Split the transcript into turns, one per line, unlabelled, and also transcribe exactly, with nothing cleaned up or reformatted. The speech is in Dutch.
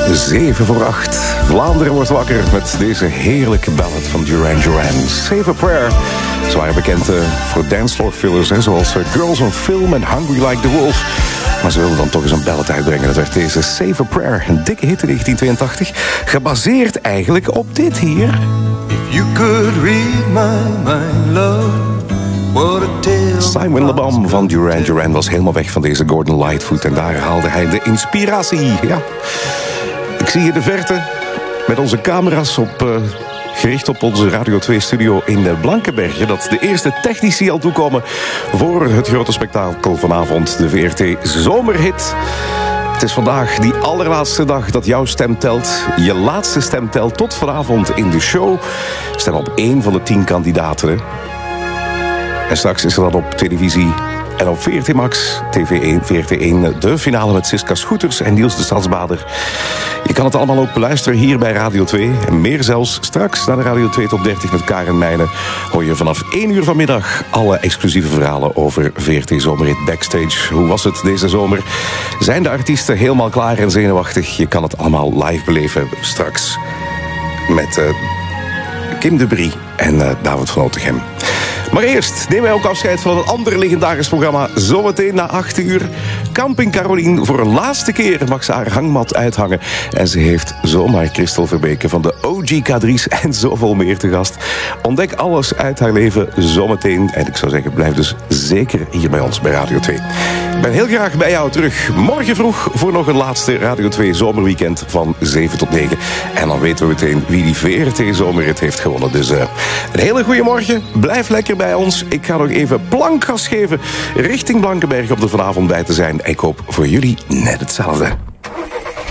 zeven voor acht. Vlaanderen wordt wakker met deze heerlijke ballad van Duran Duran. Save a Prayer. Ze waren bekend uh, voor dancefloor fillers, hè, zoals uh, Girls on Film en Hungry Like the Wolf. Maar ze wilden dan toch eens een ballad uitbrengen. Dat werd deze Save a Prayer. Een dikke hit in negentien tweeëntachtig. Gebaseerd eigenlijk op dit hier.
If you could read my mind, love.
Simon Le Bon van Duran Duran was helemaal weg van deze Gordon Lightfoot. En daar haalde hij de inspiratie. Ja. Ik zie hier de verte met onze camera's op, uh, gericht op onze Radio twee studio in Blankenberge. Dat de eerste technici al toekomen voor het grote spektakel vanavond. De V R T Zomerhit. Het is vandaag die allerlaatste dag dat jouw stem telt. Je laatste stem telt tot vanavond in de show. Stem op één van de tien kandidaten. Hè. En straks is er dan op televisie en op V R T Max, T V één, V R T één... de finale met Siska Scooters en Niels de Stadsbader. Je kan het allemaal ook beluisteren hier bij Radio twee. En meer zelfs straks naar de Radio twee Top dertig met Karen Meijnen. Hoor je vanaf één uur vanmiddag alle exclusieve verhalen over V R T Zomerhit Backstage. Hoe was het deze zomer? Zijn de artiesten helemaal klaar en zenuwachtig? Je kan het allemaal live beleven straks met uh, Kim de Brie en uh, David van Otegem. Maar eerst nemen wij ook afscheid van een ander legendarisch programma. Zometeen na acht uur. Camping Caroline. Voor een laatste keer mag ze haar hangmat uithangen. En ze heeft zomaar Christel Verbeke van de O G K drie's en zoveel meer te gast. Ontdek alles uit haar leven zometeen. En ik zou zeggen, blijf dus zeker hier bij ons bij Radio twee. Ik ben heel graag bij jou terug. Morgen vroeg voor nog een laatste Radio twee Zomerweekend van zeven tot negen. En dan weten we meteen wie die V R T Zomerhit heeft gewonnen. Dus uh, een hele goede morgen. Blijf lekker bij ons. Ik ga nog even plankgas geven richting Blankenberg om er vanavond bij te zijn. Ik hoop voor jullie net hetzelfde.